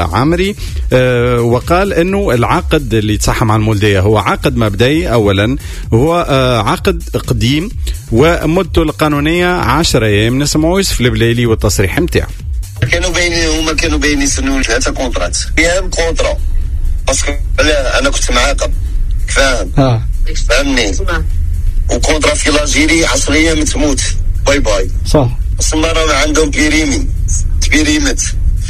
عمري، وقال انه العقد اللي تصحى مع المولدية هو عقد مبدئي. اولا هو عقد قديم ومدته القانونية 10 ايام. نسمعوا يوسف البليلي والتصريح متاعه. كانوا باينين يسنوا 3 كونترات فيهم كونترا باسكو انا كنت معاقب فاهمني، وكونترا في لاجيري 10 ايام تموت باي باي صح. السمارة عندهم بيريمت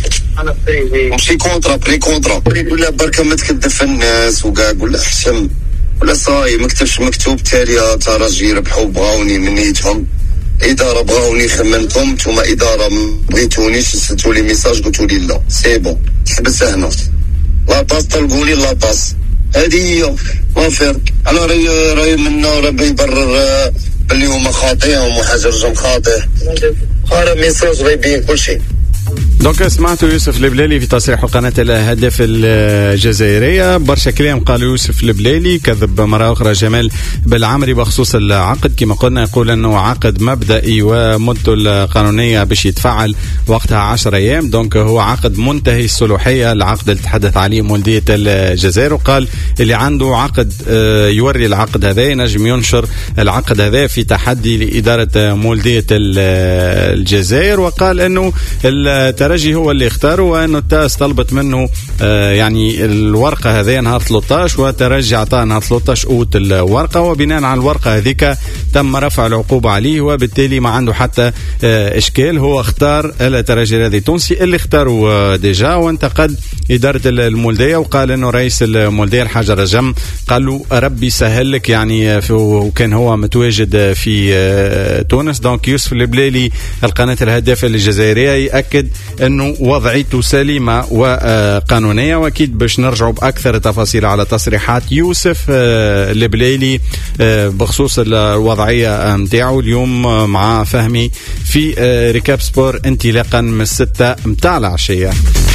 ماشي كونترا بري كونترا ولا بركة ما تكدف الناس وكاع ولا حشم ولا صاي مكتوب تالية تراجي ربحوا بغاوني من نيتهم إدارة بغاوني خممتهم نتوما إدارة بغيتونيش سلتوا لي ميساج قلتوا لي لا سي بون تحبس هنا لاطاس طلقوني لاطاس هذه هي مافير. انا راي منا ربي يبرر اللي هما خاطئهم وحاجه رجم خاطئ هذا ميساج غيبين كل شيء. دونك سمعتوا يوسف البليلي في تصريح قناة الهدف الجزائرية. برشا كلام قال يوسف البليلي، كذب مرة أخرى جمال بالعمري بخصوص العقد. كما قلنا يقول أنه عقد مبدئي ومدته القانونية باش يتفعل وقتها 10 أيام. دونك هو عقد منتهي الصلاحية، العقد اللي تحدث عليه مولدية الجزائر، وقال اللي عنده عقد يوري العقد هذا ينجم ينشر العقد هذا في تحدي لإدارة مولدية الجزائر. وقال أنه الترجي هو اللي اختاره وانه التاس طلبت منه يعني الورقه هذه نهار 13 والترجي اعطاه نهار 13 اوت الورقه، وبناء على الورقه هذيك تم رفع العقوبه عليه، وبالتالي ما عنده حتى اشكال. هو اختار الترجي الرياضي التونسي اللي اختاروا ديجا، وانتقد اداره المولديه وقال انه رئيس المولديه الحاج رجم قال له ربي يسهل لك يعني، وكان هو متواجد في تونس. دونك يوسف البليلي القناه الهدف الجزائريه يأكد أنه وضعيته سليمة وقانونية، وأكيد باش نرجعوا بأكثر تفاصيل على تصريحات يوسف البليلي بخصوص الوضعية متاعه اليوم مع فهمي في ركاب سبور انطلاقا من 6 متاع العشية.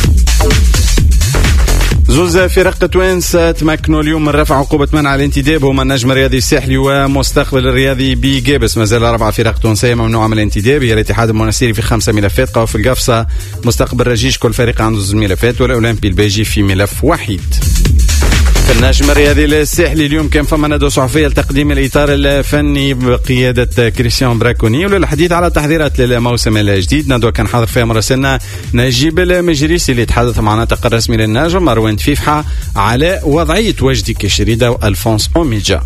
زوز فرق توانس تمكنوا اليوم من رفع عقوبة منع الانتداب، هما النجم الرياضي الساحلي ومستقبل الرياضي بجابس. مازال 4 فرق تونسية ممنوعة من الانتداب، هي الاتحاد المنستيري في 5 ملفات، قوى في القفصة مستقبل رجيش كل فريق عنده 2 ملفات، والأولمبي البيجي في ملف وحيد. في النجم الرياضي الساحلي اليوم كان فما ندوة صحفية لتقديم الإطار الفني بقيادة كريستيان براكوني وللحديث على تحضيرات للموسم الجديد. ندوة كان حاضر فيها مراسلنا نجيب المجريسي اللي يتحدث مع الناطق الرسمي للنجم مروان تفيفحة على وضعية وجدي كشريدة وألفونس أوميجا.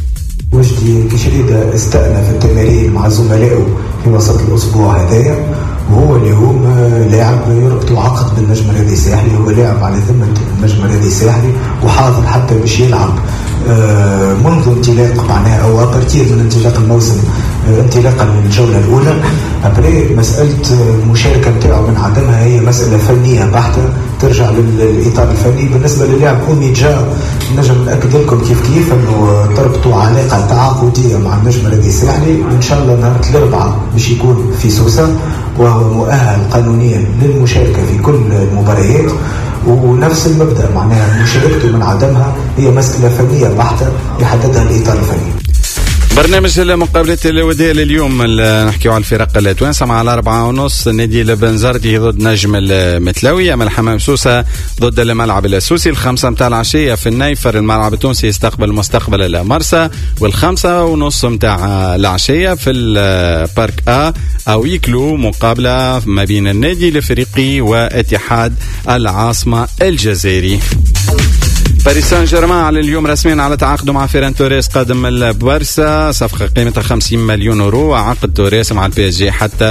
وجدي كشريدة استأنف التمارين مع زملائه في وسط الأسبوع هذايا، وهو اليوم لاعب يربط عقد بالنجم الرياضي الساحلي، هو لاعب على ذمة النجم الرياضي الساحلي وحاضر حتى باش يلعب منذ انطلاق معناها او ابارتير من انطلاق الموسم، انطلاقا من الجولة الأولى. أبري مسألة المشاركة نتاعو من عدمها هي مسألة فنية بحتة ترجع للإطار الفني. بالنسبة للاعب أوميجا نجم نأكد لكم كيف أنه تربطوا علاقة تعاقدية مع النجم الرياضي الساحلي، وإن شاء الله نهار الأربعاء باش يكون في سوسة، وهو مؤهل قانونيا للمشاركة في كل المباريات. ونفس المبدأ معناها مشاركته من عدمها هي مسألة فنية بحتة يحددها الإطار الفني. برنامج المقابلات الودية لليوم نحكيو على الفرق التوانسة مع 4:30 نادي البنزرتي ضد نجم المتلاوي، أما الحمام سوسة ضد الملعب السوسي. 5 متاع العشية في النيفر الملعب التونسي يستقبل مستقبل المرسى، 5:30 متاع العشية في البارك أو يكلو مقابلة ما بين النادي الافريقي واتحاد العاصمة الجزائري. باريس سان جيرمان على اليوم رسميا على تعاقده مع فيران توريس قادم البارسا، صفقة قيمتها 50 مليون يورو، وعقد توريس مع البي اس جي حتى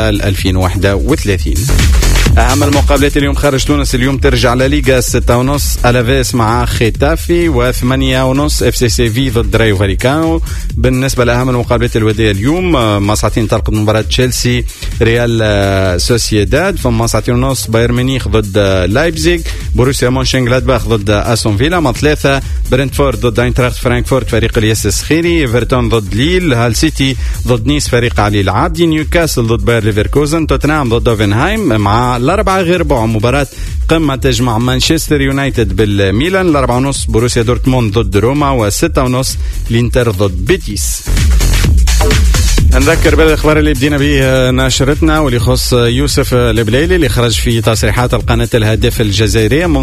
2031. أهم المقابلات اليوم خارج تونس، اليوم ترجع لليغا 6:30 ألافيس مع ختافي، و8:30 اف سي سي في ضد رايو فاليكانو. بالنسبة لأهم المقابلات الودية اليوم مساعتين ترقد مباراة تشيلسي ريال سوسيداد، ثم 9:30 بايرن ميونخ ضد لايبزيغ، بروسيا مونشنغلادباخ ضد أستون فيلا، 3 برنتفورد ضد اينتراخت فرانكفورت فريق الياس السخيري، ايفرتون ضد ليل، هال سيتي ضد نيس فريق علي العابدي، نيوكاسل ضد باير ليفركوزن، توتنهام ضد اوفنهايم. مع 4 غير ربع مباراة قمة تجمع مانشستر يونايتد بالميلان، 4:30 بروسيا دورتموند ضد روما، و6:30 الانتر ضد بيتيس. نذكر بالاخبار اللي بدينا به ناشرتنا واللي يخص يوسف البليلي اللي خرج في تصريحات القناة الهدف الجزائرية